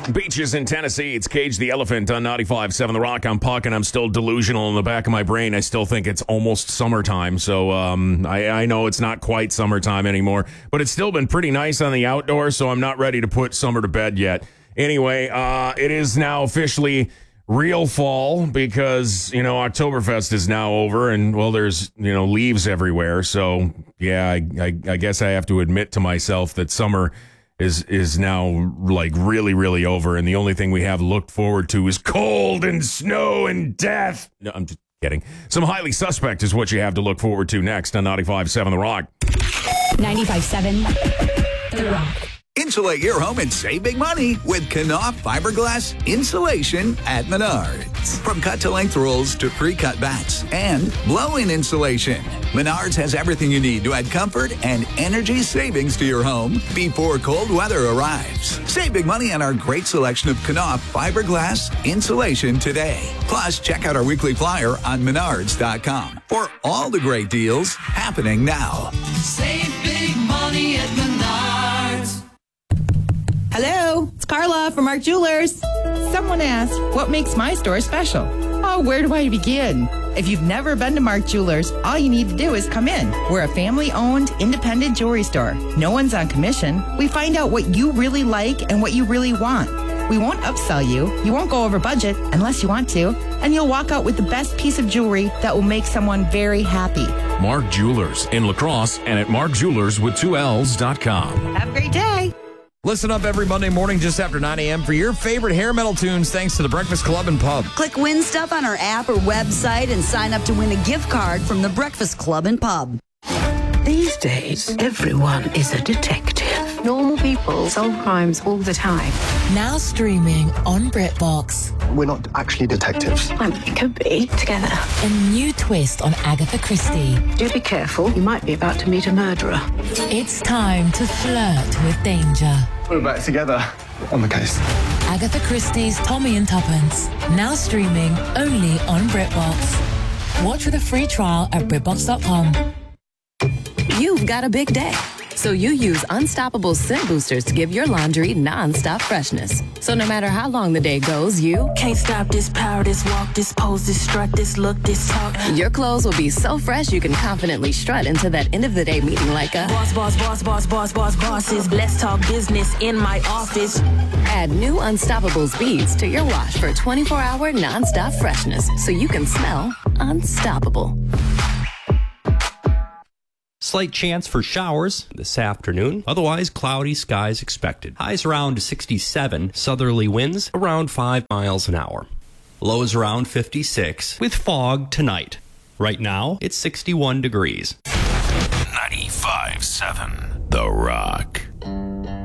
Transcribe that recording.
Beaches in Tennessee. It's Cage the Elephant on 95.7 The Rock. I'm Puck, and I'm still delusional in the back of my brain. I still think it's almost summertime, so I know it's not quite summertime anymore, but it's still been pretty nice on the outdoor, so I'm not ready to put summer to bed yet. Anyway, it is now officially real fall because, Oktoberfest is now over, and, well, there's, leaves everywhere, so, yeah, I guess I have to admit to myself that summer is now like really, really over, and the only thing we have looked forward to is cold and snow and death. No, I'm just kidding. Some Highly Suspect is what you have to look forward to next on 95.7 The Rock. 95.7 The Rock. Insulate your home and save big money with Knauf fiberglass insulation at Menards. From cut-to-length rolls to pre-cut bats and blow-in insulation, Menards has everything you need to add comfort and energy savings to your home before cold weather arrives. Save big money on our great selection of Knauf fiberglass insulation today. Plus, check out our weekly flyer on Menards.com for all the great deals happening now. Save big money at Menards. Hello, it's Carla from Mark Jewelers. Someone asked, what makes my store special? Oh, where do I begin? If you've never been to Mark Jewelers, all you need to do is come in. We're a family-owned, independent jewelry store. No one's on commission. We find out what you really like and what you really want. We won't upsell you. You won't go over budget unless you want to. And you'll walk out with the best piece of jewelry that will make someone very happy. Mark Jewelers in La Crosse and at markjewelers.com. Have a great day. Listen up every Monday morning just after 9 a.m. for your favorite hair metal tunes thanks to the Breakfast Club and Pub. Click Win Stuff on our app or website and sign up to win a gift card from the Breakfast Club and Pub. These days, everyone is a detective. Normal people solve crimes all the time. Now streaming on BritBox. We're not actually detectives. Well, we could be together. A new twist on Agatha Christie. Do be careful. You might be about to meet a murderer. It's time to flirt with danger. We're back together on the case. Agatha Christie's Tommy and Tuppence. Now streaming only on BritBox. Watch with a free trial at BritBox.com. You've got a big day, so you use Unstoppable Scent Boosters to give your laundry non-stop freshness. So no matter how long the day goes, you can't stop this power, this walk, this pose, this strut, this look, this talk. Your clothes will be so fresh you can confidently strut into that end of the day meeting like a bosses. Let's talk business in my office. Add new Unstoppables beads to your wash for 24-hour non-stop freshness so you can smell unstoppable. Slight chance for showers this afternoon. Otherwise, cloudy skies expected. Highs around 67. Southerly winds around 5 miles an hour. Lows around 56 with fog tonight. Right now, it's 61 degrees. 95.7 The Rock.